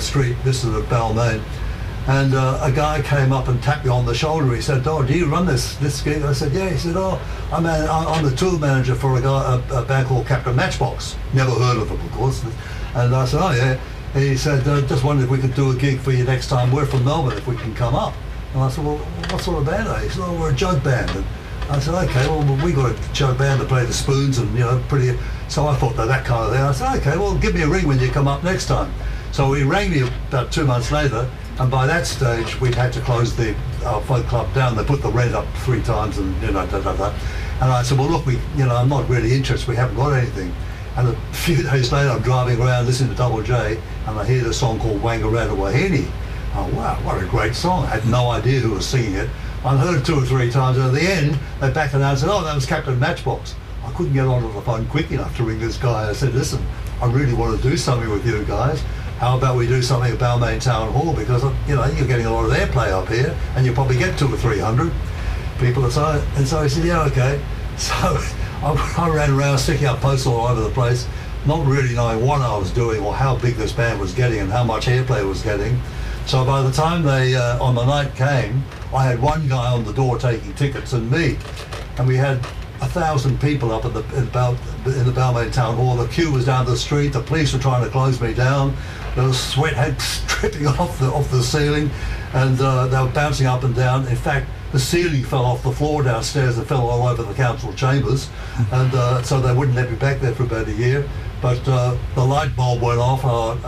street. This is at Balmain. And a guy came up and tapped me on the shoulder. He said, "Oh, do you run this gig?" I said, "Yeah." He said, "Oh, I'm the tour manager for a band called Captain Matchbox." Never heard of them, of course. And I said, "Oh, yeah." He said, "Just wondered if we could do a gig for you next time. We're from Melbourne, if we can come up." And I said, "Well, what sort of band are you?" He said, "Oh, we're a jug band." And I said, "Okay, well, we got a jug band to play the spoons and, pretty..." So I thought that kind of thing. I said, "Okay, well, give me a ring when you come up next time." So he rang me about 2 months later. And by that stage, we'd had to close our folk club down. They put the rent up 3 times, and And I said, "Well, look, I'm not really interested. We haven't got anything." And a few days later, I'm driving around listening to Double J, and I hear the song called Wangaratta Wahine. Oh wow, what a great song! I had no idea who was singing it. I heard it 2 or 3 times, and at the end, they backed it out and said, "Oh, that was Captain Matchbox." I couldn't get onto the phone quick enough to ring this guy. I said, "Listen, I really want to do something with you guys. How about we do something at Balmain Town Hall, because you're getting a lot of airplay up here, and you'll probably get 200 or 300 people." And so he said, "Yeah, okay." So I ran around sticking up posts all over the place, not really knowing what I was doing or how big this band was getting and how much airplay it was getting. So by the time they on the night came, I had one guy on the door taking tickets and me, and we had 1,000 people up in the Balmain Town Hall. The queue was down the street. The police were trying to close me down. There was sweat dripping off the ceiling, and they were bouncing up and down. In fact, the ceiling fell off the floor downstairs and fell all over the council chambers, and so they wouldn't let me back there for about a year. But the light bulb went off.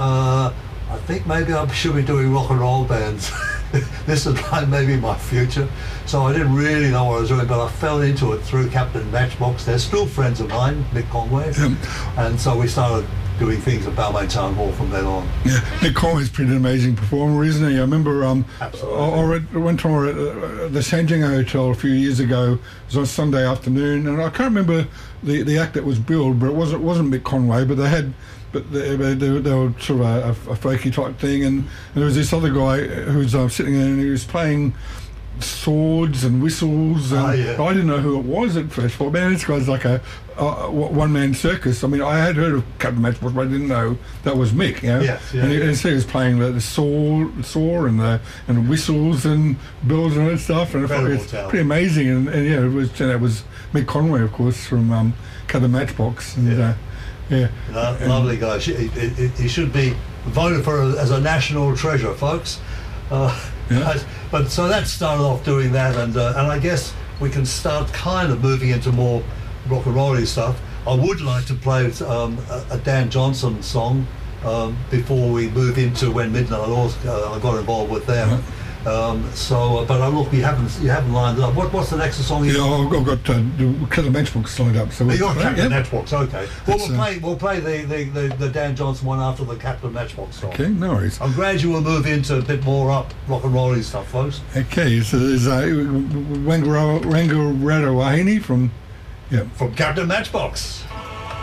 I think maybe I should be doing rock and roll bands. This is maybe my future. So I didn't really know what I was doing, but I fell into it through Captain Matchbox. They're still friends of mine, Mick Conway, and so we started doing things at Balmain Town Hall from then on. Yeah, Mick Conway's pretty an amazing performer, isn't he? I remember Absolutely. one time we were at the Sanjinga Hotel a few years ago. It was on Sunday afternoon, and I can't remember the act that was billed, but it wasn't Mick Conway, but they were sort of a folky type thing, and there was this other guy who was sitting there and he was playing swords and whistles, and I didn't know who it was at first. But man, this guy's like a one-man circus. I mean, I had heard of Captain Matchbox, but I didn't know that was Mick. And he was playing the saw and the whistles and bells and all that stuff, and it was pretty amazing. And it was Mick Conway, of course, from Captain Matchbox, and lovely guy. He should be voted for as a national treasure, folks. But so that started off doing that, and I guess we can start kind of moving into more rock and roll-y stuff. I would like to play a Dan Johnson song before we move into When Midnight Oils. I got involved with them. But look, you haven't lined up. What's the next song? I've got Captain Matchbox lined up. So you got Captain Matchbox, okay. Well, we'll play the Dan Johnson one after the Captain Matchbox song. Okay, no worries. I'm glad you will move into a bit more up rock and rolling stuff, folks. Okay, so there's Wangaratta Wahine from Captain Matchbox.